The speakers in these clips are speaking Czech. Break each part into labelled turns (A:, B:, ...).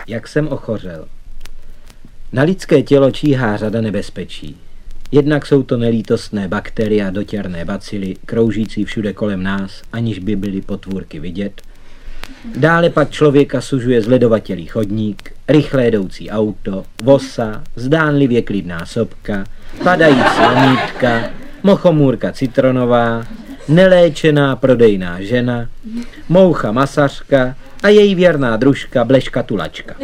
A: Jak jsem ochořel. Na lidské tělo číhá řada nebezpečí. Jednak jsou to nelítostné bakterie a dotěrné bacily, kroužící všude kolem nás, aniž by byly potvůrky vidět. Dále pak člověka sužuje zledovatělý chodník, rychle jedoucí auto, vosa, zdánlivě klidná sopka, padající omítka, mochomůrka citronová, neléčená prodejná žena, moucha masařka a její věrná družka bleškatulačka.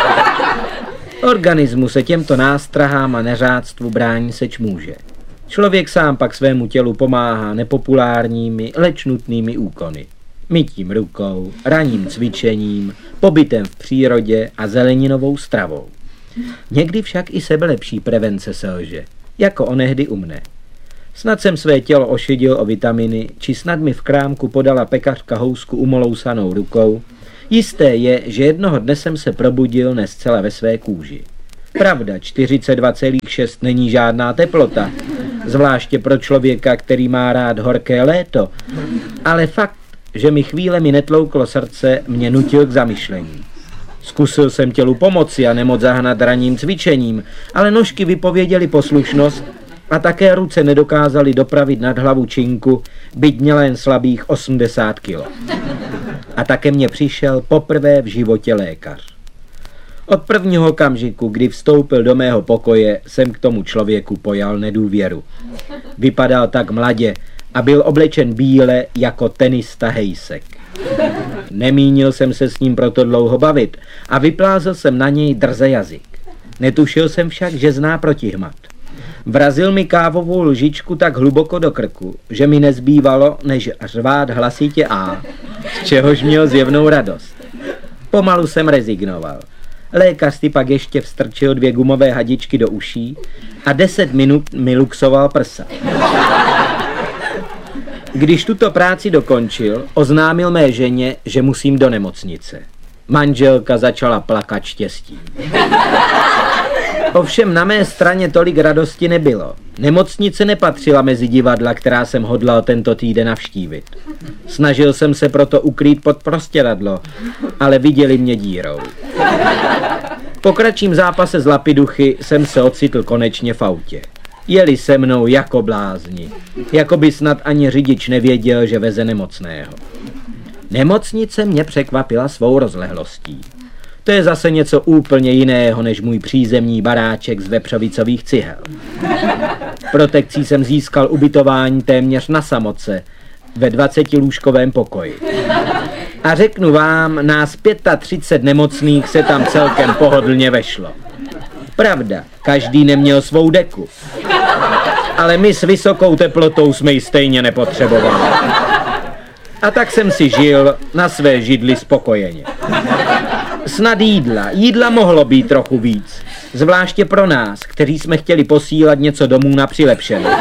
A: Organismu se těmto nástrahám a neřádstvu brání seč může. Člověk sám pak svému tělu pomáhá nepopulárními, leč nutnými úkony. Mytím rukou, ranním cvičením, pobytem v přírodě a zeleninovou stravou. Někdy však i sebelepší prevence selže, jako onehdy u mne. Snad jsem své tělo ošidil o vitaminy, či snad mi v krámku podala pekařka housku umolousanou rukou. Jisté je, že jednoho dne jsem se probudil ne zcela ve své kůži. Pravda, 42,6 není žádná teplota, zvláště pro člověka, který má rád horké léto, ale fakt, že mi chvílemi netlouklo srdce, mě nutil k zamyšlení. Zkusil jsem tělu pomoci a nemoc zahnat ranním cvičením, ale nožky vypověděly poslušnost a také ruce nedokázaly dopravit nad hlavu činku, byť měla jen slabých 80 kilo. A také mě přišel poprvé v životě lékař. Od prvního okamžiku, kdy vstoupil do mého pokoje, jsem k tomu člověku pojal nedůvěru. Vypadal tak mladě a byl oblečen bíle jako tenista Hejsek. Nemínil jsem se s ním proto dlouho bavit a vyplázl jsem na něj drze jazyk. Netušil jsem však, že zná protihmat. Vrazil mi kávovou lžičku tak hluboko do krku, že mi nezbývalo, než řvát hlasitě A, z čehož měl zjevnou radost. Pomalu jsem rezignoval. Lékař si pak ještě vstrčil 2 gumové hadičky do uší a 10 minut mi luxoval prsa. Když tuto práci dokončil, oznámil mé ženě, že musím do nemocnice. Manželka začala plakat štěstí. Ovšem na mé straně tolik radosti nebylo. Nemocnice nepatřila mezi divadla, která jsem hodlal tento týden navštívit. Snažil jsem se proto ukrýt pod prostěradlo, ale viděli mě dírou. Po kratším zápase s lapiduchy jsem se ocitl konečně v autě. Jeli se mnou jako blázni, jako by snad ani řidič nevěděl, že veze nemocného. Nemocnice mě překvapila svou rozlehlostí. To je zase něco úplně jiného než můj přízemní baráček z vepřovicových cihel. Protekcí jsem získal ubytování téměř na samotce, ve 20lůžkovém pokoji. A řeknu vám, nás 35 nemocných se tam celkem pohodlně vešlo. Pravda, každý neměl svou deku. Ale my s vysokou teplotou jsme ji stejně nepotřebovali. A tak jsem si žil na své židli spokojeně. Snad jídla mohlo být trochu víc, zvláště pro nás, kteří jsme chtěli posílat něco domů na přilepšenou.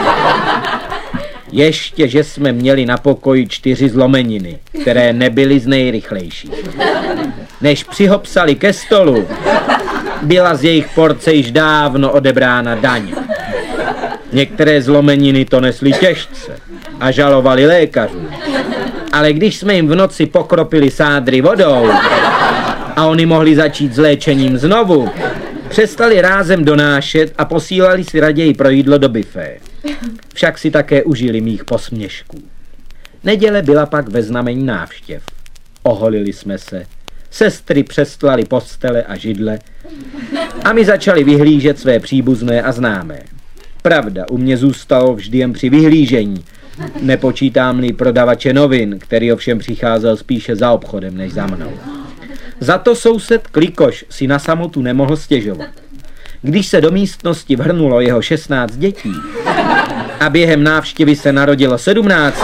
A: Ještě, že jsme měli na pokoji 4 zlomeniny, které nebyly z nejrychlejších. Než přihopsali ke stolu, byla z jejich porce již dávno odebrána daň. Některé zlomeniny to nesly těžce a žalovali lékařů. Ale když jsme jim v noci pokropili sádry vodou a oni mohli začít s léčením znovu, přestali rázem donášet a posílali si raději pro jídlo do bifé. Však si také užili mých posměšků. Neděle byla pak ve znamení návštěv. Oholili jsme se. Sestry přestlali postele a židle a my začali vyhlížet své příbuzné a známé. Pravda, u mě zůstalo vždy jen při vyhlížení. Nepočítám-li prodavače novin, který ovšem přicházel spíše za obchodem než za mnou. Za to soused Klikoš si na samotu nemohl stěžovat. Když se do místnosti vhrnulo jeho 16 dětí a během návštěvy se narodilo 17,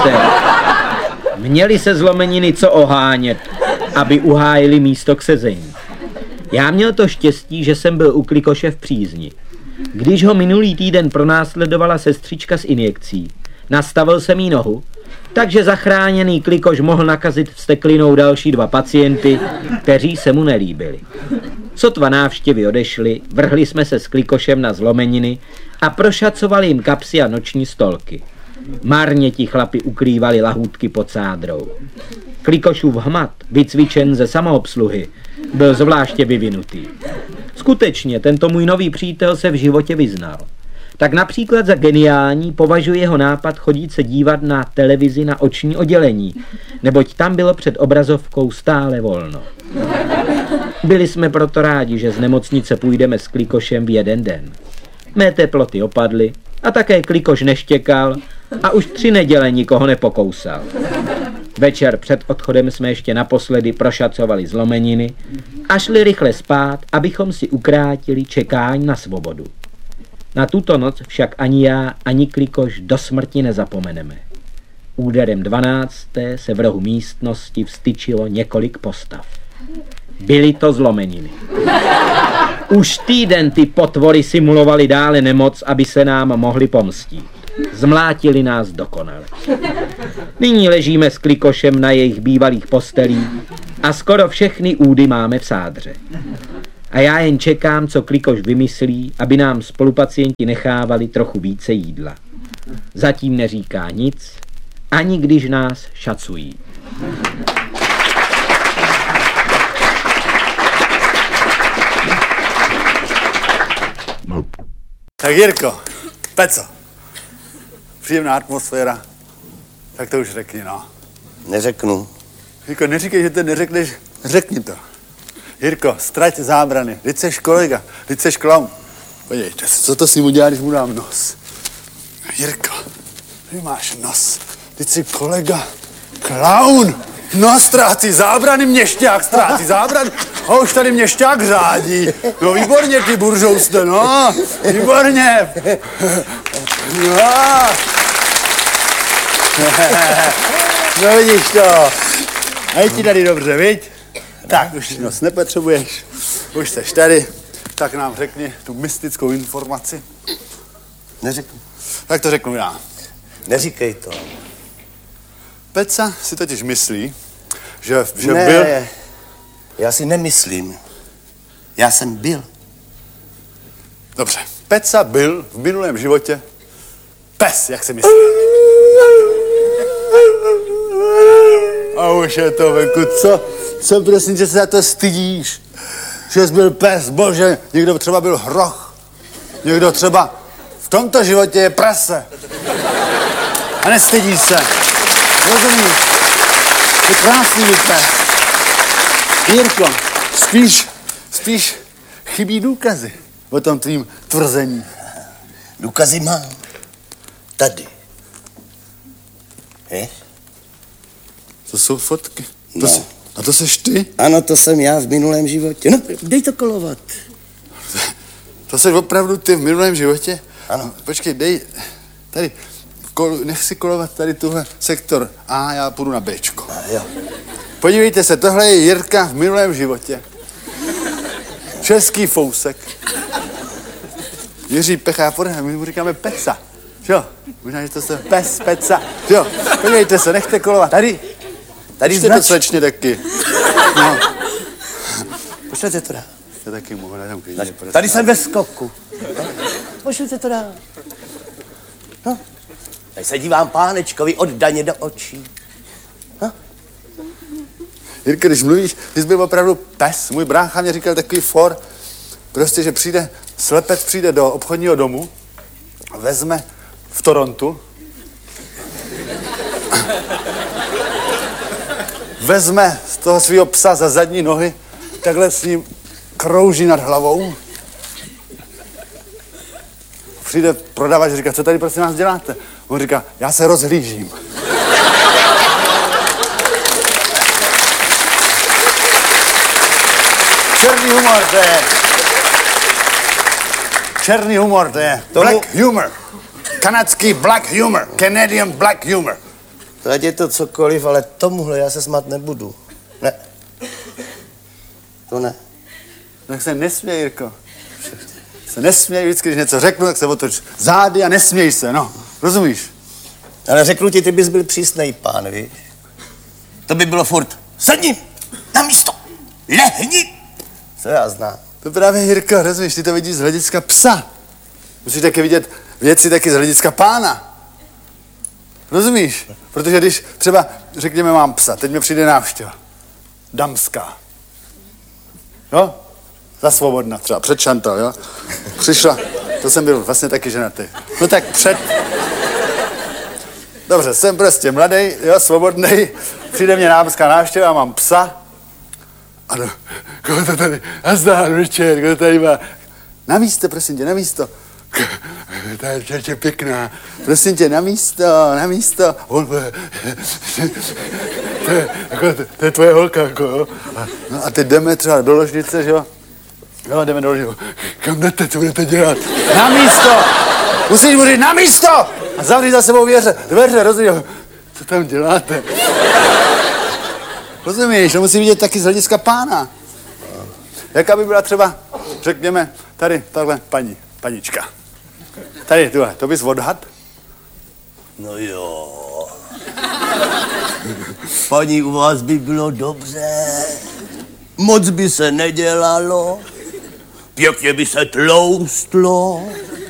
A: měli se zlomeniny co ohánět, aby uhájili místo k sezení. Já měl to štěstí, že jsem byl u Klikoše v přízni. Když ho minulý týden pronásledovala sestřička s injekcí, nastavil jsem jí nohu, takže zachráněný Klikoš mohl nakazit vzteklinou další 2 pacienty, kteří se mu nelíbili. Sotva návštěvy odešly, vrhli jsme se s Klikošem na zlomeniny a prošacovali jim kapsy a noční stolky. Marně ti chlapi ukrývali lahůdky pod sádrou. Klikošův hmat, vycvičen ze samoobsluhy, Byl zvláště vyvinutý. Skutečně, tento můj nový přítel se v životě vyznal. Tak například za geniální považuji jeho nápad chodit se dívat na televizi na oční oddělení, neboť tam bylo před obrazovkou stále volno. Byli jsme proto rádi, že z nemocnice půjdeme s Klikošem v jeden den. Mé teploty opadly a také Klikoš neštěkal a už 3 neděle nikoho nepokousal. Večer před odchodem jsme ještě naposledy prošacovali zlomeniny a šli rychle spát, abychom si ukrátili čekání na svobodu. Na tuto noc však ani já, ani Klikoš do smrti nezapomeneme. Úderem 12. se v rohu místnosti vstyčilo několik postav. Byly to zlomeniny. Už týden ty potvory simulovali dále nemoc, aby se nám mohli pomstít. Zmlátili nás dokonale. Nyní ležíme s Klikošem na jejich bývalých postelích a skoro všechny údy máme v sádře. A já jen čekám, co Klikoš vymyslí, aby nám spolupacienti nechávali trochu více jídla. Zatím neříká nic, ani když nás šacují.
B: Tak Jirko, Peco, příjemná atmosféra, tak to už řekni, no.
C: Neřeknu.
B: Jirko, neříkej, že to neřekneš, řekni to. Jirko, ztrať zábrany, teď seš kolega, teď seš klaun. Podívejte, co to s ním udělá, když mu dám nos? Jirko, ty máš nos, teď jsi kolega, klaun. No, ztrácí zábrany, měšťák ztrácí zábrany. A už tady měšťák řádí. No, výborně, ty buržouste, no. Výborně. No. No, vidíš to. A je ti tady dobře, viď? Tak, už nos nepotřebuješ. Už seš tady. Tak nám řekni tu mystickou informaci.
C: Neřeknu.
B: Tak to řeknu já.
C: Neříkej to.
B: Peca si totiž myslí, že
C: ne,
B: byl...
C: Já si nemyslím. Já jsem byl.
B: Dobře. Peca byl v minulém životě pes, jak si myslí. A už je to venku. Co prosím, že se za to stydíš? Že jsi byl pes, bože, někdo třeba byl hroch. Někdo třeba v tomto životě je prase. A nestydíš se. Rozumíš? Je krásný být pes. Jirko, spíš chybí důkazy o tom tvým tvrzení.
C: Důkazy mám. Tady.
B: To jsou fotky.
C: No.
B: A to seš ty?
C: Ano, to jsem já v minulém životě. No, dej to kolovat.
B: To seš opravdu ty v minulém životě?
C: Ano.
B: Počkej, dej, tady, nech si kolovat tady tuhle sektor A, já půjdu na Bčko.
C: Jo.
B: Podívejte se, tohle je Jirka v minulém životě. Český fousek. Jiří Pechá, my mu říkáme Peca. Jo, možná, že to se pes, Peca. Jo, podívejte se, nechte kolovat. Tady to slečně taky. No.
C: Pošlete to dál.
B: To taky mohu dát.
C: Tady jsem ve skoku. Pošlete to dál. No. Tady se dívám pánečkovi oddaně do očí. No.
B: Jirka, když mluvíš, ty jsi byl opravdu pes. Můj brácha mě říkal takový for, prostě, že slepec přijde do obchodního domu, vezme v Torontu, vezme z toho svého psa za zadní nohy, takhle s ním krouží nad hlavou. Přijde prodavač a říká, co tady prostě nás děláte? On říká, já se rozhlížím. Černý humor, to je. Black humor. Kanadský black humor. Canadian black humor.
C: Ať je to cokoliv, ale tomuhle já se smát nebudu. Ne. To ne.
B: Tak se nesměj, Jirko. Se nesměj, vždycky, když něco řeknu, tak se otoč zády a nesměj se, no. Rozumíš?
C: Ale řeknu ti, ty bys byl přísnej pán, víš? To by bylo furt. Sedni na místo. Lehni. Co já znám.
B: To právě, Jirko, rozumíš, ty to vidíš z hlediska psa. Musíš taky vidět věci taky z hlediska pána. Rozumíš? Protože když třeba, řekněme, mám psa, teď mi přijde návštěva. Damská. No, za svobodna třeba, před Šantal, jo. Přišla, to jsem byl vlastně taky ženatý. No tak před... Dobře, jsem prostě mladý, jo, svobodný, přijde mě nábožská návštěva, mám psa. Ano, koho to tady, nazdar, večer, koho tady má? Na místo, prosím tě, na místo. Ta je pěkná. Prosím tě, na místo. To je tvoje holka, jako, jo. No a teď jdeme třeba do ložnice, že jo? Jo, jdeme do ložnice. Kam jdete, co budete dělat? Na místo! Musíš mu říct, na místo! A zavřít za sebou dveře, rozumíš? Co tam děláte? Rozumíš, to musí vidět taky z hlediska pána. Jaká by byla třeba, řekněme, tady, takhle, panička. Tady, tuhle, to bys odhad?
C: No jo. Paní, u vás by bylo dobře. Moc by se nedělalo. Pěkně by se tloustlo.